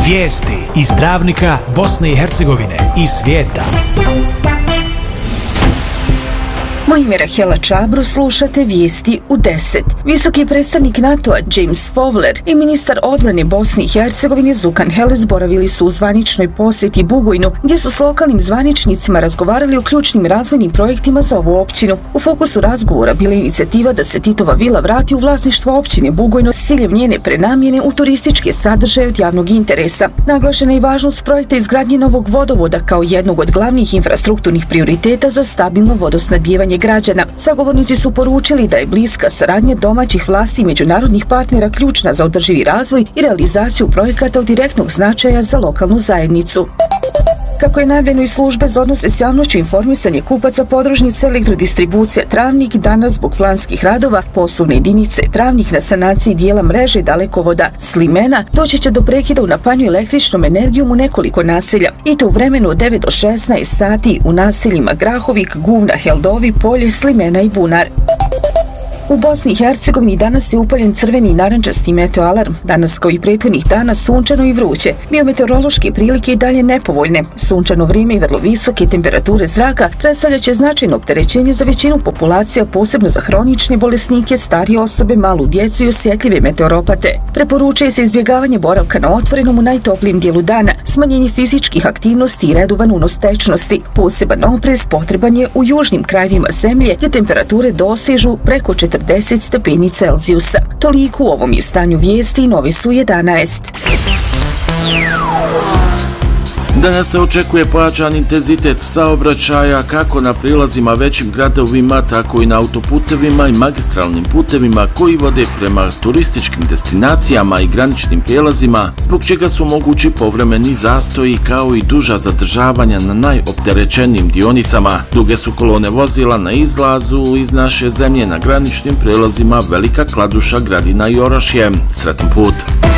Vijesti iz Travnika, Bosne i Hercegovine i svijeta. Moje ime je Rahela Čabro, slušate vijesti u 10. Visoki predstavnik NATO-a James Fowler i ministar odbrane Bosne i Hercegovine Zukan Heles boravili su u zvaničnoj posjeti Bugojnu, gdje su s lokalnim zvaničnicima razgovarali o ključnim razvojnim projektima za ovu općinu. U fokusu razgovora bila je inicijativa da se Titova vila vrati u vlasništvo općine Bugojno s ciljem njene prenamjene u turističke sadržaje od javnog interesa. Naglašena je i važnost projekta izgradnje novog vodovoda kao jednog od glavnih infrastrukturnih prioriteta za stabilno vodosnabdijevanje građana. Sagovornici su poručili da je bliska saradnja domaćih vlasti i međunarodnih partnera ključna za održivi razvoj i realizaciju projekata od direktnog značaja za lokalnu zajednicu. Kako je najavljeno iz službe za odnose s javnošću informisanje kupaca podružnice Elektrodistribucija Travnik, danas zbog planskih radova poslovne jedinice Travnik na sanaciji dijela mreže dalekovoda Slimena doći će do prekida u napajanju električnom energijom u nekoliko naselja, i to u vremenu od 9 do 16 sati u naseljima Grahovik, Guvna, Heldovi, Polje, Slimena i Bunar. U Bosni i Hercegovini danas je upaljen crveni i narančasti meteoalarm. Danas kao i prethodnih dana sunčano i vruće. Biometeorološke prilike i dalje nepovoljne. Sunčano vrijeme i vrlo visoke temperature zraka predstavljaće značajno opterećenje za većinu populacija, posebno za hronične bolesnike, starije osobe, malu djecu i osjetljive meteoropate. Preporučuje se izbjegavanje boravka na otvorenom u najtoplijem dijelu dana, smanjenje fizičkih aktivnosti i redovan unos tečnosti. Poseban oprez potreban je u južnim krajevima zemlje gdje temperature dosežu preko 40 stepeni Celzijusa. Toliko u ovom izdanju vijesti, novi su 11. Danas se očekuje pojačan intenzitet saobraćaja kako na prilazima većim gradovima, tako i na autoputevima i magistralnim putevima koji vode prema turističkim destinacijama i graničnim prijelazima, zbog čega su mogući povremeni zastoji kao i duža zadržavanja na najopterećenijim dionicama. Duge su kolone vozila na izlazu iz naše zemlje na graničnim prijelazima Velika Kladuša, Gradina i Orašje. Sretan put!